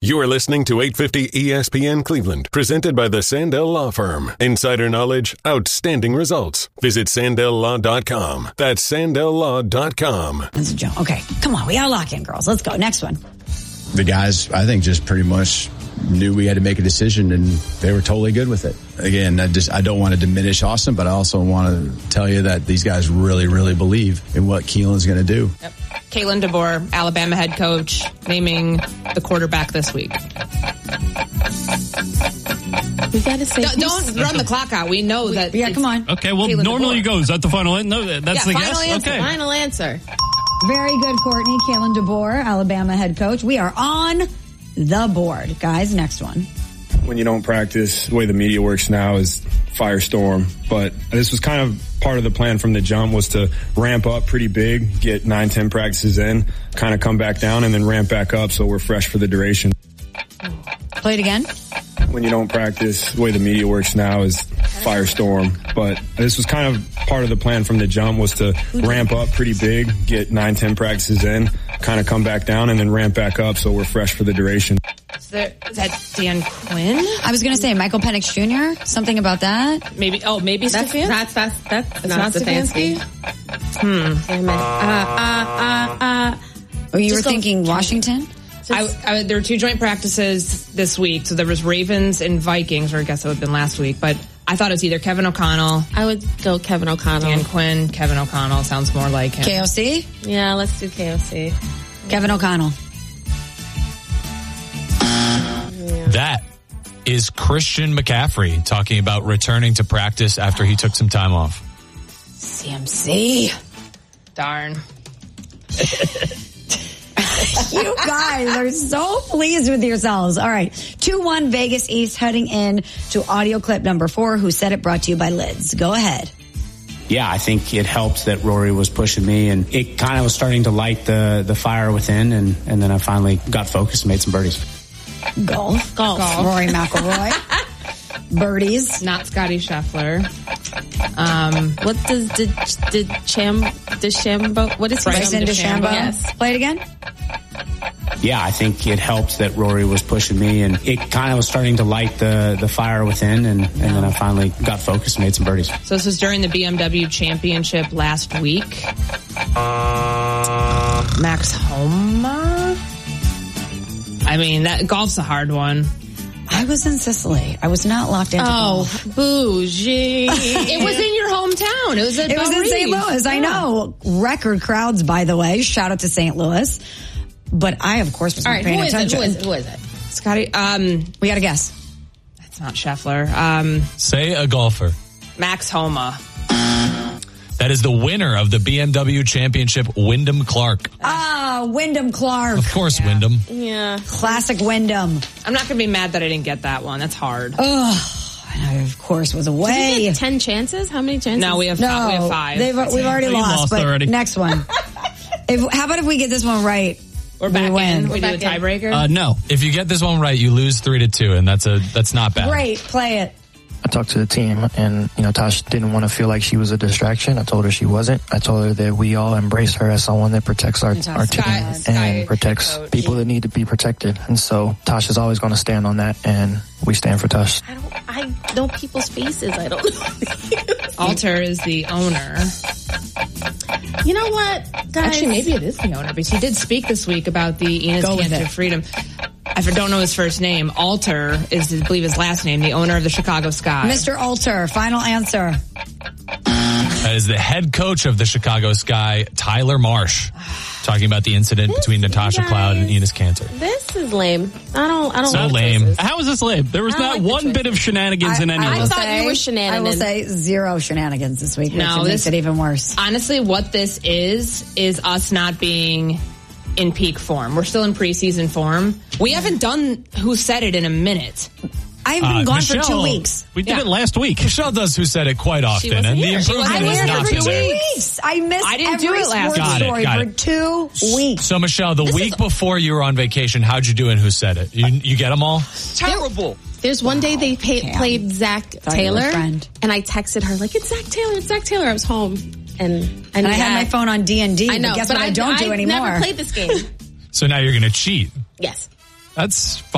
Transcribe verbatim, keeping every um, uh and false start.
You are listening to eight fifty E S P N Cleveland, presented by the Sandell Law Firm. Insider knowledge, outstanding results. Visit Sandell Law dot com. That's Sandell Law dot com. That's a joke. Okay, come on. We got to lock in, girls. Let's go. Next one. The guys, I think, just pretty much knew we had to make a decision, and they were totally good with it. Again, I just I don't want to diminish Austin, but I also want to tell you that these guys really, really believe in what Keelan's going to do. Yep. Kalen DeBoer, Alabama head coach, naming the quarterback this week. We gotta say, don't, don't run the clock out. We know that. Yeah, come on. Okay, well, Kalen normally DeBoer. you go. Is that the final answer? No, that's yeah, the final guess. answer. Okay. Final answer. Very good, Courtney. Kalen DeBoer, Alabama head coach. We are on the board. Guys, next one. When you don't practice, the way the media works now is firestorm. But this was kind of part of the plan from the jump, was to ramp up pretty big, get nine, ten practices in, kind of come back down, and then ramp back up so we're fresh for the duration. Play it again. When you don't practice, the way the media works now is firestorm. But this was kind of part of the plan from the jump, was to ramp up pretty big, get nine, ten practices in, kind of come back down, and then ramp back up so we're fresh for the duration. Is, there, is that Dan Quinn? I was going to say Michael Penix Junior Something about that. Maybe. Oh, maybe That's Stefanski. that's that's that's It's not not Stefanski. Hmm. Damn it. Uh, uh, uh, uh. Oh, you Just were go- thinking Washington? I, I, there were two joint practices this week. So there was Ravens and Vikings, or I guess it would have been last week. But I thought it was either Kevin O'Connell, I would go Kevin O'Connell. Dan Quinn, Kevin O'Connell. Sounds more like him. K O C? Yeah, let's do K O C. Kevin O'Connell. That is Christian McCaffrey talking about returning to practice after he took some time off. C M C. Darn. You guys are so pleased with yourselves. All right. two one Vegas East heading in to audio clip number four. Who Said It, brought to you by Lids. Go ahead. Yeah, I think it helped that Rory was pushing me, and it kind of was starting to light the, the fire within, and, and then I finally got focused and made some birdies. Golf. Golf. Golf. Rory McIlroy. Birdies. Not Scotty Scheffler. Um, What does the the Cham DeChambeau? What is he? Bryson DeChambeau. Yes. Play it again. Yeah, I think it helped that Rory was pushing me, and it kind of was starting to light the, the fire within, and, and then I finally got focused and made some birdies. so this was during the B M W Championship last week. Max Homa. I mean, that golf's a hard one. I was in Sicily. I was not locked into golf. Oh, bougie. It was in your hometown. It was at It was in Belle Saint Reeve. Louis. I Yeah. know. Record crowds, by the way. Shout out to Saint Louis. But I, of course, was All not right, paying who is it? attention. Who is it? Who is it? Scotty. Um, We got to guess. that's not Scheffler. Um, Say a golfer. Max Homa. That is the winner of the B M W Championship, Wyndham Clark. Ah, Wyndham Clark. Of course, Wyndham. Yeah. Classic Wyndham. I'm not going to be mad that I didn't get that one. That's hard. Oh, and I, of course, was Did we away. get ten chances? How many chances? No, we have No, five. We have five. They've, we've already We lost, lost but already. next one. If, how about if we get this one right? We're back win. in. We're We do a back in. tiebreaker. Uh, no. If you get this one right, you lose three to two, and that's a that's not bad. Great. Play it. I talked to the team, and, you know, Tosh didn't want to feel like she was a distraction. I told her she wasn't. I told her that we all embrace her as someone that protects our, our Fantastic. team Sky- Sky and protects coach. people that need to be protected. And so Tosh is always going to stand on that, and we stand for Tosh. I don't. I know people's faces. I don't know. Alter is the owner. You know what, guys? Actually, maybe it is the owner, because he did speak this week about the Enos Go with Cantor it. Freedom. I don't know his first name. Alter is, I believe, his last name. The owner of the Chicago Sky. Mister Alter, final answer. That is the head coach of the Chicago Sky, Tyler Marsh, talking about the incident between Natasha guys- Cloud and Enos Cantor. This is lame. I don't. I don't. So like lame. choices. How is this lame? There was I don't not like the one choice. bit of shenanigans in any I of I will this. thought you say- were I shenanigan. will say zero shenanigans this week, which No, makes this- it even worse. Honestly, what this is, is us not being in peak form. We're still in preseason form. We haven't done Who Said It in a minute. I've been Uh, gone for two Michelle- weeks. We did Yeah. it last week. Michelle does Who Said It quite often, wasn't and the here. She improvement wasn't I was has here here not for been two there. weeks. I missed I didn't do every it last sports week. Got it, story got for it. two weeks. So, Michelle, the week before you were on vacation, how'd you do in Who Said It? You, you get them all? Terrible. There's one day they pay, Cam. played Zach Thought you were a Taylor, friend. and I texted her like, "It's Zach Taylor. It's Zach Taylor." I was home, and And I had my phone on D and D. I know, but guess but what I, don't do I anymore? never played this game. So now you're going to cheat. Yes. That's